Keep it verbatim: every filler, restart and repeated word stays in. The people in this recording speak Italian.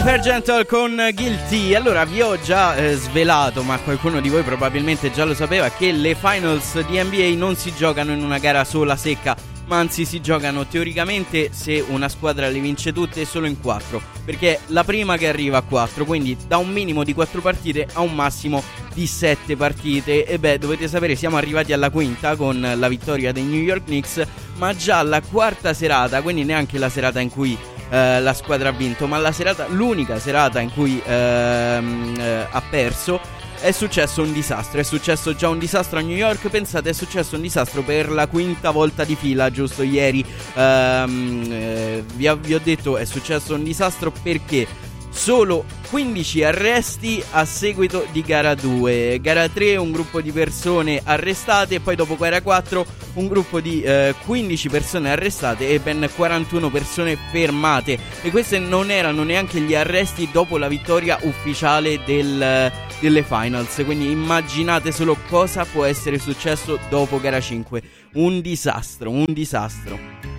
Per Gentle con Guilty. Allora vi ho già eh, svelato, ma qualcuno di voi probabilmente già lo sapeva, che le finals di N B A non si giocano in una gara sola secca, ma anzi si giocano teoricamente, se una squadra le vince tutte, solo in quattro, perché è la prima che arriva a quattro, quindi da un minimo di quattro partite a un massimo di sette partite. E beh, dovete sapere, siamo arrivati alla quinta con la vittoria dei New York Knicks, ma già la quarta serata, quindi neanche la serata in cui Uh, la squadra ha vinto, ma la serata, l'unica serata in cui uh, uh, ha perso, è successo un disastro. È successo già un disastro a New York. Pensate, è successo un disastro per la quinta volta di fila, giusto ieri. uh, uh, vi, ho, vi ho detto è successo un disastro perché solo quindici arresti a seguito di gara due. Gara tre, un gruppo di persone arrestate, e poi dopo gara quattro un gruppo di eh, quindici persone arrestate e ben quarantuno persone fermate. E questi non erano neanche gli arresti dopo la vittoria ufficiale del, delle finals. Quindi immaginate solo cosa può essere successo dopo gara cinque. Un disastro, un disastro.